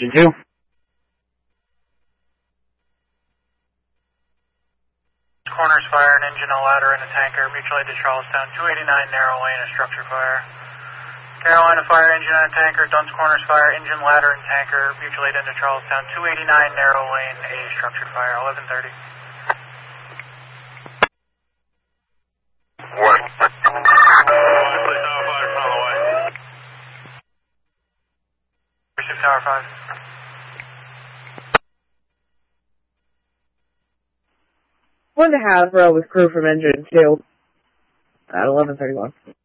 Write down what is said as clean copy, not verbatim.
Engine 2. Corners fire, an engine, a ladder, and a tanker. Mutual aid to Charlestown. 289 narrow lane, a structure fire. Carolina fire, engine and a tanker. Duns Corners fire, engine, ladder, and tanker. Mutual aid into Charlestown. 289 narrow lane, a structure fire. 11:30. What? Receive Tower 5. One to Hasbro with crew from Engine 2 at 11:31.